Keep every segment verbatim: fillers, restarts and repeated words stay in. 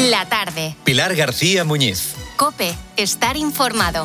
La tarde. Pilar García Muñiz. COPE. Estar informado.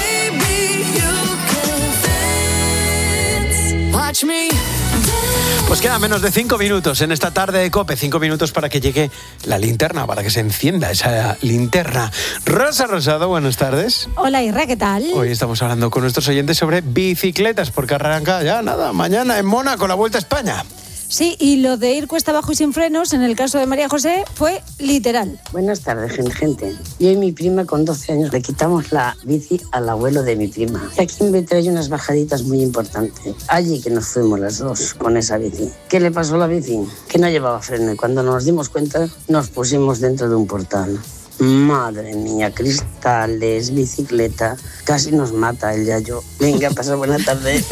Pues queda menos de cinco minutos en esta tarde de COPE. Cinco minutos para que llegue la linterna, para que se encienda esa linterna. Rosa Rosado, buenas tardes. Hola Irra, ¿qué tal? Hoy estamos hablando con nuestros oyentes sobre bicicletas, porque arranca ya nada, mañana en Mónaco la Vuelta a España. Sí, y lo de ir cuesta abajo y sin frenos, en el caso de María José, fue literal. Buenas tardes, gente. gente. Yo y mi prima con doce años le quitamos la bici al abuelo de mi prima. Y aquí en Betre hay unas bajaditas muy importantes. Allí que nos fuimos las dos con esa bici. ¿Qué le pasó a la bici? Que no llevaba freno y cuando nos dimos cuenta nos pusimos dentro de un portal. Madre mía, cristales, bicicleta, casi nos mata el yayo. Venga, pasa buena tarde.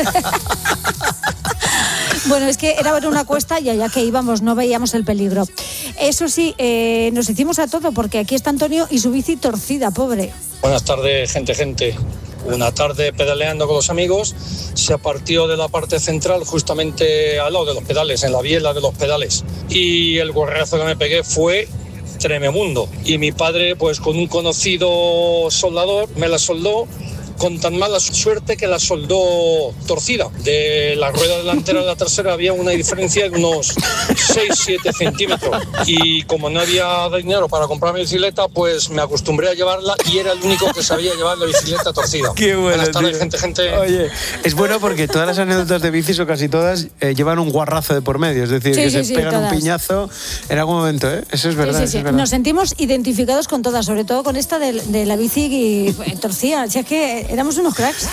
Bueno, es que era una cuesta y allá que íbamos no veíamos el peligro. Eso sí, eh, nos hicimos a todo porque aquí está Antonio y su bici torcida, pobre. Buenas tardes, gente, gente. Una tarde pedaleando con los amigos, se partió de la parte central justamente al lado de los pedales, en la biela de los pedales. Y el gorrazo que me pegué fue tremebundo. Y mi padre, pues con un conocido soldador, me la soldó con tan mala suerte que la soldó torcida. De la rueda delantera a la trasera había una diferencia de unos seis a siete centímetros. Y como no había dinero para comprar mi bicicleta, pues me acostumbré a llevarla y era el único que sabía llevar la bicicleta torcida. Qué bueno, Buenas tardes, tío. gente, gente. Oye, es bueno porque todas las anécdotas de bicis, o casi todas, eh, llevan un guarrazo de por medio. Es decir, Sí, que sí, se sí, pegan todas. un piñazo en algún momento, ¿eh? Eso es verdad, Sí, sí, eso sí. es verdad. Nos sentimos identificados con todas, sobre todo con esta de, de la bici y, eh, torcida. Si es que éramos unos cracks.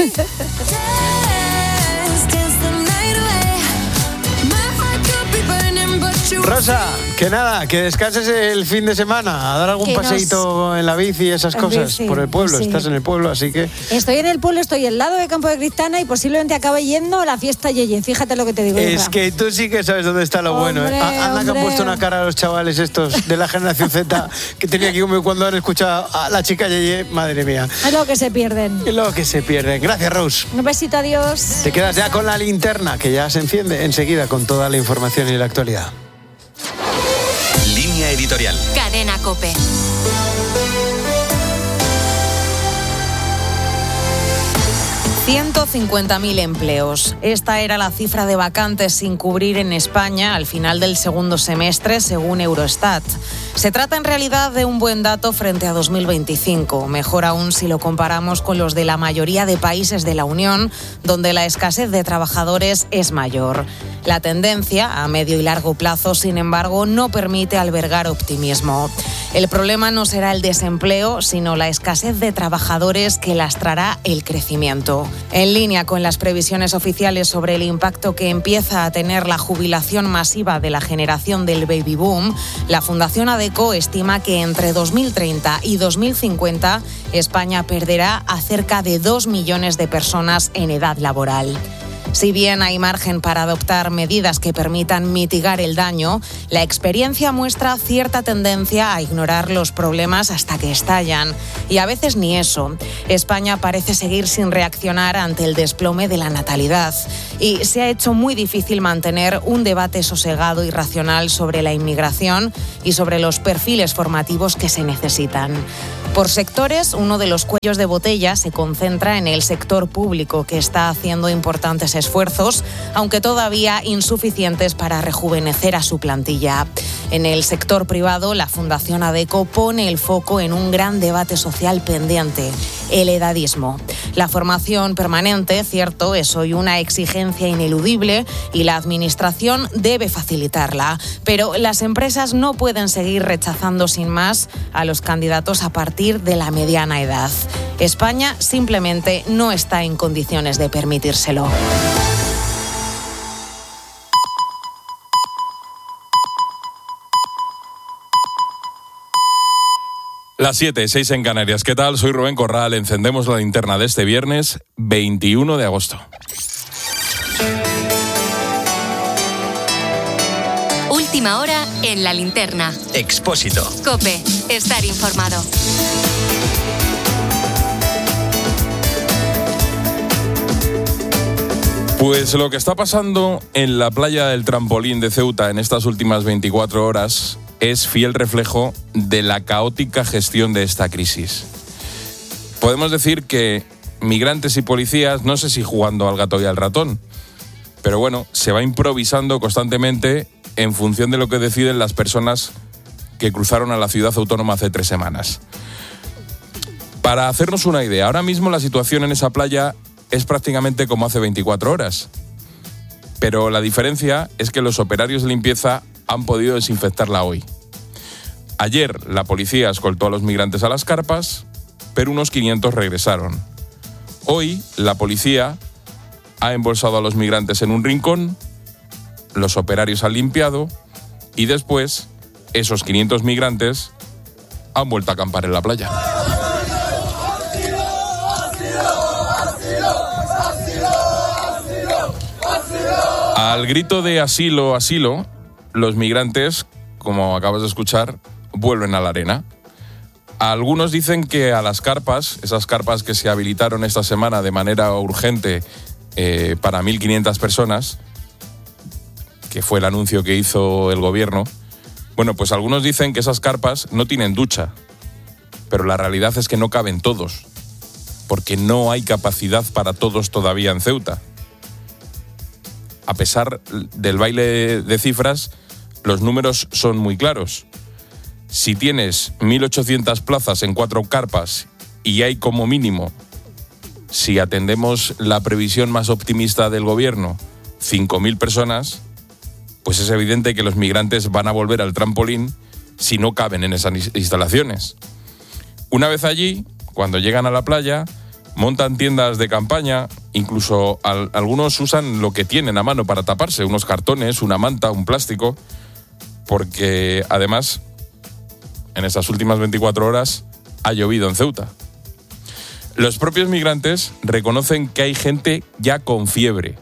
Rosa, que nada, que descanses el fin de semana, a dar algún Que nos- paseíto en la bici y esas En cosas bici, por el pueblo. sí. Estás en el pueblo, así que... Estoy en el pueblo, estoy al lado de Campo de Cristana y posiblemente acabe yendo a la fiesta Yeye. Fíjate lo que te digo. Es Irra. que tú sí que sabes dónde está lo Hombre, bueno, ¿eh? A- Anda que han hombre. puesto una cara a los chavales estos de la generación Z que tenía aquí como cuando han escuchado a la chica Yeye, madre mía. Es lo que se pierden. Es lo que se pierde. Gracias, Rose. Un besito, adiós. Te quedas ya con la linterna, que ya se enciende enseguida con toda la información y la actualidad. Línea editorial. Cadena COPE. ciento cincuenta mil empleos. Esta era la cifra de vacantes sin cubrir en España al final del segundo semestre, según Eurostat. Se trata en realidad de un buen dato frente a dos mil veinticinco, mejor aún si lo comparamos con los de la mayoría de países de la Unión, donde la escasez de trabajadores es mayor. La tendencia, a medio y largo plazo, sin embargo, no permite albergar optimismo. El problema no será el desempleo, sino la escasez de trabajadores que lastrará el crecimiento. En línea con las previsiones oficiales sobre el impacto que empieza a tener la jubilación masiva de la generación del baby boom, la Fundación ADECO estima que entre dos mil treinta y dos mil cincuenta España perderá a cerca de dos millones de personas en edad laboral. Si bien hay margen para adoptar medidas que permitan mitigar el daño, la experiencia muestra cierta tendencia a ignorar los problemas hasta que estallan. Y a veces ni eso. España parece seguir sin reaccionar ante el desplome de la natalidad. Y se ha hecho muy difícil mantener un debate sosegado y racional sobre la inmigración y sobre los perfiles formativos que se necesitan. Por sectores, uno de los cuellos de botella se concentra en el sector público, que está haciendo importantes esfuerzos, aunque todavía insuficientes para rejuvenecer a su plantilla. En el sector privado, la Fundación ADECO pone el foco en un gran debate social pendiente, el edadismo. La formación permanente, cierto, es hoy una exigencia ineludible y la Administración debe facilitarla, pero las empresas no pueden seguir rechazando sin más a los candidatos a partir de la mediana edad. España simplemente no está en condiciones de permitírselo. Las siete, seis en Canarias. ¿Qué tal? Soy Rubén Corral. Encendemos la linterna de este viernes veintiuno de agosto. Última hora en la linterna. Expósito. COPE. Estar informado. Pues lo que está pasando en la playa del Trampolín de Ceuta en estas últimas veinticuatro horas es fiel reflejo de la caótica gestión de esta crisis. Podemos decir que migrantes y policías, no sé si jugando al gato y al ratón, pero bueno, se va improvisando constantemente en función de lo que deciden las personas que cruzaron a la ciudad autónoma hace tres semanas. Para hacernos una idea, ahora mismo la situación en esa playa es prácticamente como hace veinticuatro horas. Pero la diferencia es que los operarios de limpieza han podido desinfectarla hoy. Ayer la policía escoltó a los migrantes a las carpas, pero unos quinientos regresaron. Hoy la policía ha embolsado a los migrantes en un rincón, los operarios han limpiado y después esos quinientos migrantes han vuelto a acampar en la playa. Al grito de asilo, asilo, los migrantes, como acabas de escuchar, vuelven a la arena. Algunos dicen que a las carpas, esas carpas que se habilitaron esta semana de manera urgente eh, para mil quinientas personas, que fue el anuncio que hizo el gobierno, bueno, pues algunos dicen que esas carpas no tienen ducha, pero la realidad es que no caben todos, porque no hay capacidad para todos todavía en Ceuta. A pesar del baile de cifras, los números son muy claros. Si tienes mil ochocientas plazas en cuatro carpas y hay como mínimo, si atendemos la previsión más optimista del gobierno, cinco mil personas, pues es evidente que los migrantes van a volver al trampolín si no caben en esas instalaciones. Una vez allí, cuando llegan a la playa, montan tiendas de campaña, incluso al, algunos usan lo que tienen a mano para taparse, unos cartones, una manta, un plástico, porque además, en estas últimas veinticuatro horas, ha llovido en Ceuta. Los propios migrantes reconocen que hay gente ya con fiebre,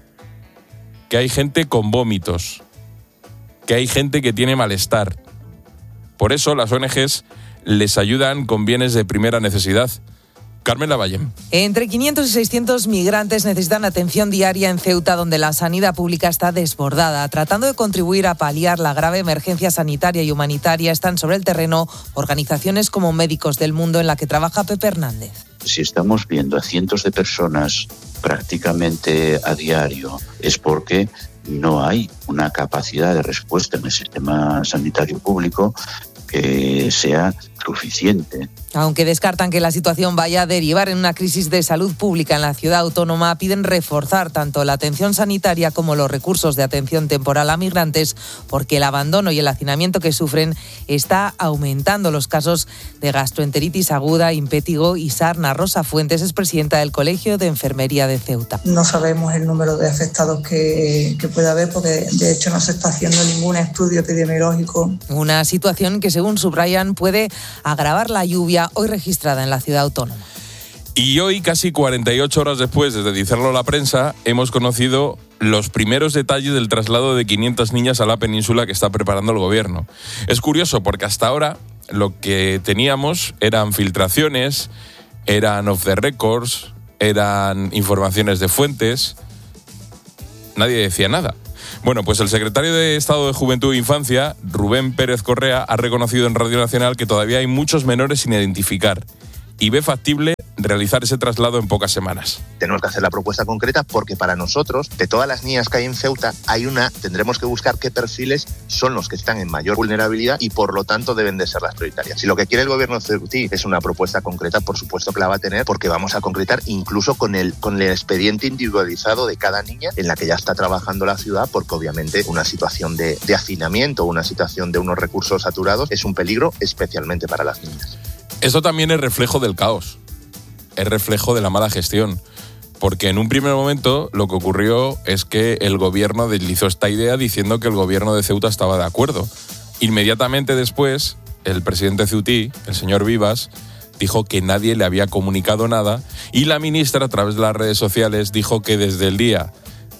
que hay gente con vómitos, que hay gente que tiene malestar. Por eso las O N Ges les ayudan con bienes de primera necesidad. Carmen Lavallén. Entre quinientos y seiscientos migrantes necesitan atención diaria en Ceuta, donde la sanidad pública está desbordada. Tratando de contribuir a paliar la grave emergencia sanitaria y humanitaria, están sobre el terreno organizaciones como Médicos del Mundo, en la que trabaja Pepe Hernández. Si estamos viendo a cientos de personas prácticamente a diario, es porque no hay una capacidad de respuesta en el sistema sanitario público que sea suficiente. Aunque descartan que la situación vaya a derivar en una crisis de salud pública en la ciudad autónoma, piden reforzar tanto la atención sanitaria como los recursos de atención temporal a migrantes, porque el abandono y el hacinamiento que sufren está aumentando los casos de gastroenteritis aguda, impétigo y sarna. Rosa Fuentes es presidenta del Colegio de Enfermería de Ceuta. No sabemos el número de afectados que, que puede haber, porque de hecho no se está haciendo ningún estudio epidemiológico. Una situación que, según subrayan, puede agravar la lluvia hoy registrada en la ciudad autónoma. Y hoy, casi cuarenta y ocho horas después de decirlo a la prensa, hemos conocido los primeros detalles del traslado de quinientas niñas a la península que está preparando el gobierno. Es curioso porque hasta ahora lo que teníamos eran filtraciones, eran off the records, eran informaciones de fuentes. Nadie decía nada. Bueno, pues el secretario de Estado de Juventud e Infancia, Rubén Pérez Correa, ha reconocido en Radio Nacional que todavía hay muchos menores sin identificar y ve factible realizar ese traslado en pocas semanas. Tenemos que hacer la propuesta concreta porque para nosotros, de todas las niñas que hay en Ceuta, hay una, tendremos que buscar qué perfiles son los que están en mayor vulnerabilidad y por lo tanto deben de ser las prioritarias. Si lo que quiere el gobierno ceutí es una propuesta concreta, por supuesto que la va a tener, porque vamos a concretar incluso con el, con el expediente individualizado de cada niña en la que ya está trabajando la ciudad, porque obviamente una situación de, de hacinamiento, una situación de unos recursos saturados es un peligro especialmente para las niñas. Esto también es reflejo del caos. Es reflejo de la mala gestión, porque en un primer momento lo que ocurrió es que el gobierno deslizó esta idea diciendo que el gobierno de Ceuta estaba de acuerdo. Inmediatamente después, el presidente ceutí, el señor Vivas, dijo que nadie le había comunicado nada y la ministra, a través de las redes sociales, dijo que desde el día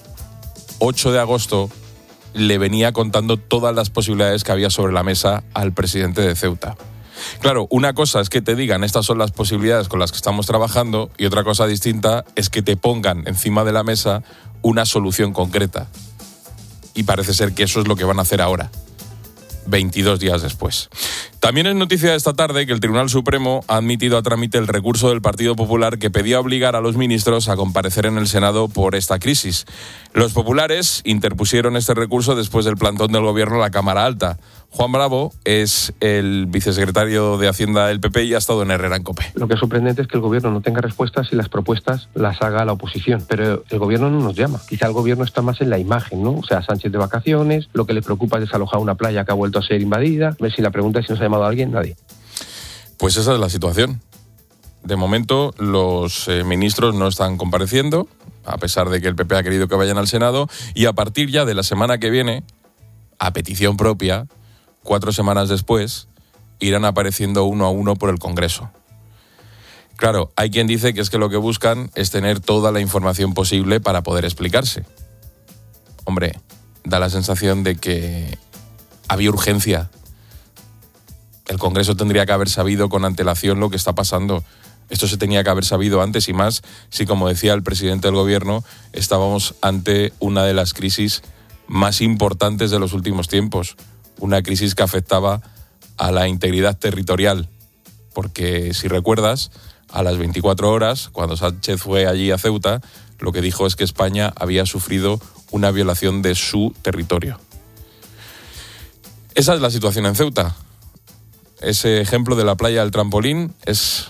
ocho de agosto le venía contando todas las posibilidades que había sobre la mesa al presidente de Ceuta. Claro, una cosa es que te digan estas son las posibilidades con las que estamos trabajando y otra cosa distinta es que te pongan encima de la mesa una solución concreta. Y parece ser que eso es lo que van a hacer ahora. veintidós días después. También es noticia de esta tarde que el Tribunal Supremo ha admitido a trámite el recurso del Partido Popular que pedía obligar a los ministros a comparecer en el Senado por esta crisis. Los populares interpusieron este recurso después del plantón del Gobierno en la Cámara Alta. Juan Bravo es el vicesecretario de Hacienda del P P y ha estado en Herrera en COPE. Lo que es sorprendente es que el Gobierno no tenga respuestas y las propuestas las haga la oposición, pero el Gobierno no nos llama. Quizá el Gobierno está más en la imagen, ¿no? O sea, Sánchez de vacaciones, lo que le preocupa es desalojar una playa que ha vuelto a ser invadida. A ver si la pregunta es si nos ha llamado a alguien, nadie. Pues esa es la situación. De momento, los eh, ministros no están compareciendo, a pesar de que el P P ha querido que vayan al Senado, y a partir ya de la semana que viene, a petición propia, cuatro semanas después, irán apareciendo uno a uno por el Congreso. Claro, hay quien dice que es que lo que buscan es tener toda la información posible para poder explicarse. Hombre, da la sensación de que había urgencia. El Congreso tendría que haber sabido con antelación lo que está pasando. Esto se tenía que haber sabido antes y más si, como decía el presidente del Gobierno, estábamos ante una de las crisis más importantes de los últimos tiempos. Una crisis que afectaba a la integridad territorial. Porque, si recuerdas, a las veinticuatro horas, cuando Sánchez fue allí a Ceuta, lo que dijo es que España había sufrido una violación de su territorio. Esa es la situación en Ceuta. Ese ejemplo de la playa del trampolín es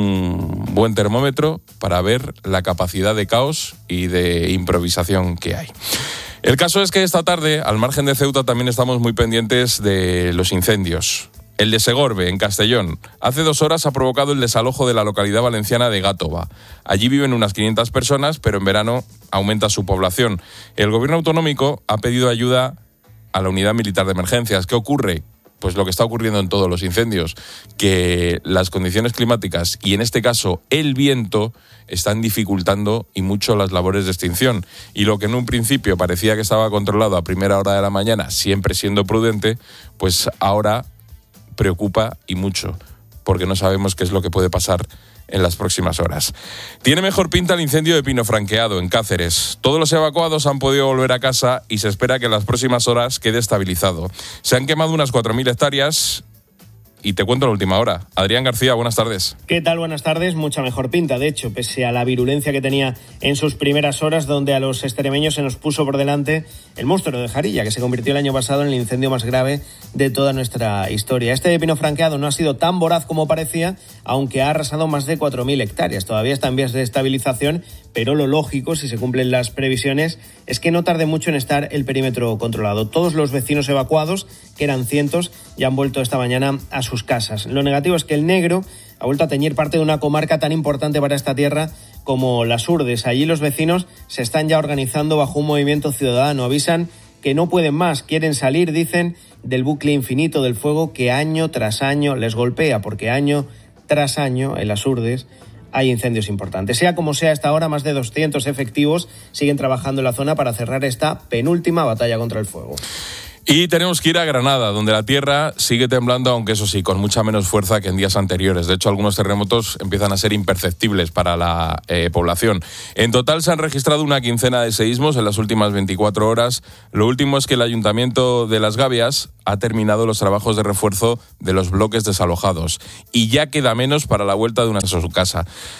un buen termómetro para ver la capacidad de caos y de improvisación que hay. El caso es que esta tarde, al margen de Ceuta, también estamos muy pendientes de los incendios. El de Segorbe, en Castellón, hace dos horas ha provocado el desalojo de la localidad valenciana de Gátova. Allí viven unas quinientas personas, pero en verano aumenta su población. El gobierno autonómico ha pedido ayuda a la unidad militar de emergencias. ¿Qué ocurre? Pues lo que está ocurriendo en todos los incendios, que las condiciones climáticas y en este caso el viento están dificultando y mucho las labores de extinción. Y lo que en un principio parecía que estaba controlado a primera hora de la mañana, siempre siendo prudente, pues ahora preocupa y mucho, porque no sabemos qué es lo que puede pasar en las próximas horas. Tiene mejor pinta el incendio de Pino Franqueado, en Cáceres. Todos los evacuados han podido volver a casa y se espera que en las próximas horas quede estabilizado. Se han quemado unas cuatro mil hectáreas y te cuento la última hora. Adrián García, buenas tardes. ¿Qué tal? Buenas tardes. Mucha mejor pinta, de hecho, pese a la virulencia que tenía en sus primeras horas, donde a los extremeños se nos puso por delante el monstruo de Jarilla, que se convirtió el año pasado en el incendio más grave de toda nuestra historia. Este de Pino Franqueado no ha sido tan voraz como parecía, aunque ha arrasado más de cuatro mil hectáreas. Todavía está en vías de estabilización, pero lo lógico, si se cumplen las previsiones, es que no tarde mucho en estar el perímetro controlado. Todos los vecinos evacuados, que eran cientos, ya han vuelto esta mañana a sus casas. Lo negativo es que el negro ha vuelto a teñir parte de una comarca tan importante para esta tierra como las Urdes. Allí los vecinos se están ya organizando bajo un movimiento ciudadano. Avisan que no pueden más, quieren salir, dicen, del bucle infinito del fuego que año tras año les golpea, porque año tras año en las Urdes hay incendios importantes. Sea como sea, hasta ahora más de doscientos efectivos siguen trabajando en la zona para cerrar esta penúltima batalla contra el fuego. Y tenemos que ir a Granada, donde la tierra sigue temblando, aunque eso sí, con mucha menos fuerza que en días anteriores. De hecho, algunos terremotos empiezan a ser imperceptibles para la eh, población. En total se han registrado una quincena de seísmos en las últimas veinticuatro horas. Lo último es que el Ayuntamiento de Las Gavias ha terminado los trabajos de refuerzo de los bloques desalojados y ya queda menos para la vuelta de una a su casa.